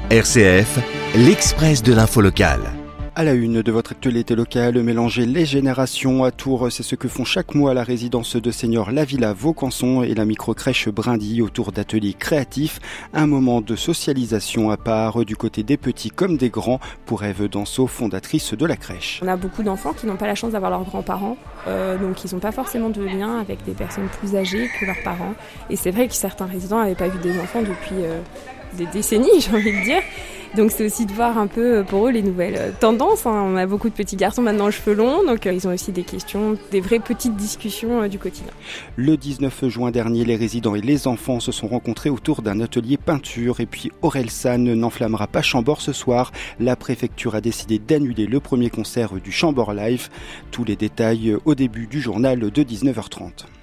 RCF, l'Express de l'info locale. À la une de votre actualité locale, mélanger les générations à Tours, c'est ce que font chaque mois la résidence de seniors La Villa Vaucanson et la microcrèche Brindille autour d'ateliers créatifs. Un moment de socialisation à part du côté des petits comme des grands pour Ève Danseau, fondatrice de la crèche. On a beaucoup d'enfants qui n'ont pas la chance d'avoir leurs grands-parents, donc ils n'ont pas forcément de lien avec des personnes plus âgées que leurs parents. Et c'est vrai que certains résidents n'avaient pas vu des enfants depuis des décennies, j'ai envie de dire. Donc c'est aussi de voir un peu pour eux les nouvelles tendances. On a beaucoup de petits garçons maintenant aux cheveux longs, donc ils ont aussi des questions, des vraies petites discussions du quotidien. Le 19 juin dernier, les résidents et les enfants se sont rencontrés autour d'un atelier peinture. Et puis Orelsan n'enflammera pas Chambord ce soir. La préfecture a décidé d'annuler le premier concert du Chambord Live. Tous les détails au début du journal de 19h30.